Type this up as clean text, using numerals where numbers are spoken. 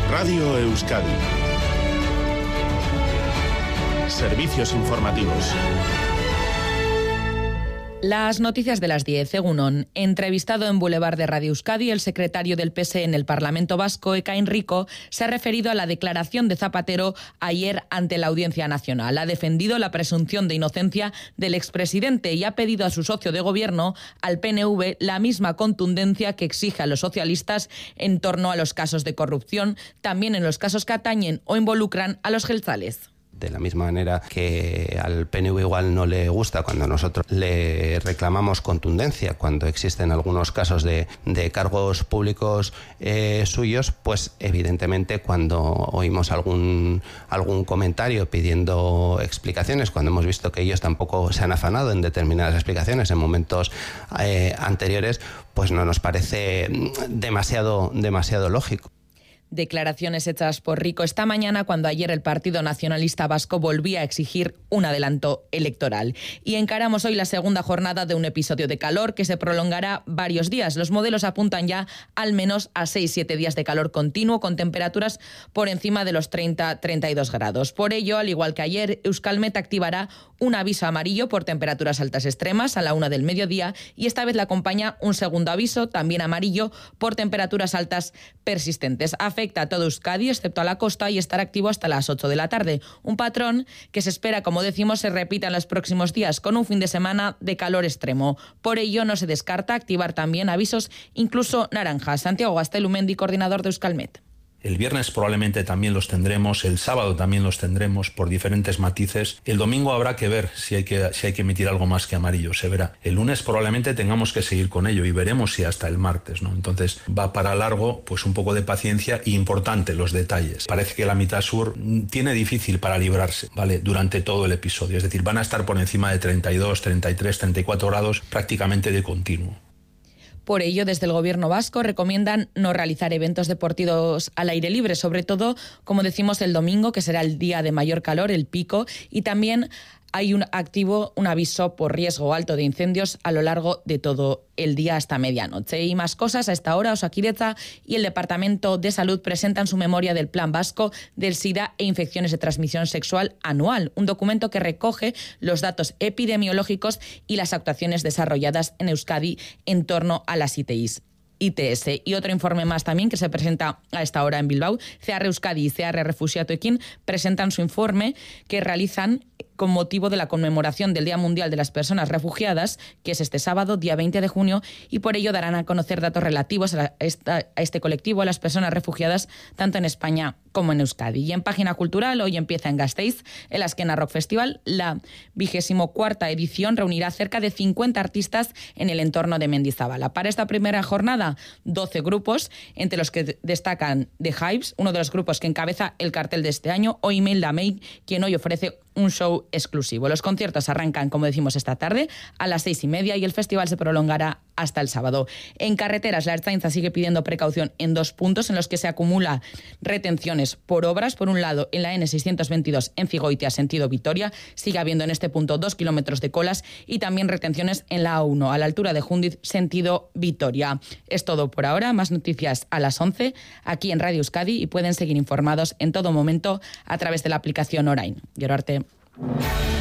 Radio Euskadi. Servicios informativos. Las noticias de las 10. Egunon. Entrevistado en Boulevard de Radio Euskadi, el secretario del PSE en el Parlamento Vasco, Ekain Rico, se ha referido a la declaración de Zapatero ayer ante la Audiencia Nacional. Ha defendido la presunción de inocencia del expresidente y ha pedido a su socio de gobierno, al PNV, la misma contundencia que exige a los socialistas en torno a los casos de corrupción, también en los casos que atañen o involucran a los jeltzales. De la misma manera que al PNV igual no le gusta cuando nosotros le reclamamos contundencia, cuando existen algunos casos de cargos públicos suyos, pues evidentemente cuando oímos algún comentario pidiendo explicaciones, cuando hemos visto que ellos tampoco se han afanado en determinadas explicaciones en momentos anteriores, pues no nos parece demasiado lógico. Declaraciones hechas por Rico esta mañana cuando ayer el Partido Nacionalista Vasco volvía a exigir un adelanto electoral. Y encaramos hoy la segunda jornada de un episodio de calor que se prolongará varios días. Los modelos apuntan ya al menos a 6-7 días de calor continuo con temperaturas por encima de los 30-32 grados. Por ello, al igual que ayer, Euskalmet activará un aviso amarillo por temperaturas altas extremas a la 1 del mediodía y esta vez le acompaña un segundo aviso, también amarillo, por temperaturas altas persistentes. Afecta a todo Euskadi, excepto a la costa, y estará activo hasta las 8 de la tarde. Un patrón que se espera, como decimos, se repita en los próximos días, con un fin de semana de calor extremo. Por ello, no se descarta activar también avisos, incluso naranjas. Santiago Gastelumendi, coordinador de Euskalmet. El viernes probablemente también los tendremos, el sábado también los tendremos por diferentes matices. El domingo habrá que ver si hay que emitir algo más que amarillo, se verá. El lunes probablemente tengamos que seguir con ello y veremos si hasta el martes, ¿no? Entonces va para largo, pues un poco de paciencia y importante los detalles. Parece que la mitad sur tiene difícil para librarse, ¿vale? Durante todo el episodio, es decir, van a estar por encima de 32, 33, 34 grados prácticamente de continuo. Por ello, desde el Gobierno vasco recomiendan no realizar eventos deportivos al aire libre, sobre todo, como decimos, el domingo, que será el día de mayor calor, el pico, y también hay un aviso por riesgo alto de incendios a lo largo de todo el día hasta medianoche. Y más cosas, a esta hora Osakidetza y el Departamento de Salud presentan su memoria del Plan Vasco del SIDA e infecciones de transmisión sexual anual, un documento que recoge los datos epidemiológicos y las actuaciones desarrolladas en Euskadi en torno a las ITS. Y otro informe más también que se presenta a esta hora en Bilbao. CEAR Euskadi y CEAR Refuxiatuekin presentan su informe que realizan con motivo de la conmemoración del Día Mundial de las Personas Refugiadas, que es este sábado, día 20 de junio, y por ello darán a conocer datos relativos a este colectivo, a las personas refugiadas, tanto en España como en Euskadi. Y en Página Cultural, hoy empieza en Gasteiz el Azkena Rock Festival. La 24ª edición reunirá cerca de 50 artistas en el entorno de Mendizabala. Para esta primera jornada, 12 grupos, entre los que destacan The Hives, uno de los grupos que encabeza el cartel de este año, o Imelda May, quien hoy ofrece un show exclusivo. Los conciertos arrancan, como decimos, esta tarde a las 6:30 y el festival se prolongará hasta el sábado. En carreteras, la Ertzaintza sigue pidiendo precaución en 2 puntos en los que se acumula retenciones por obras. Por un lado, en la N622 en Figoitia, sentido Vitoria, sigue habiendo en este punto 2 kilómetros de colas y también retenciones en la A1, a la altura de Jundiz, sentido Vitoria. Es todo por ahora. Más noticias a las 11 aquí en Radio Euskadi y pueden seguir informados en todo momento a través de la aplicación Orain. Gerarte.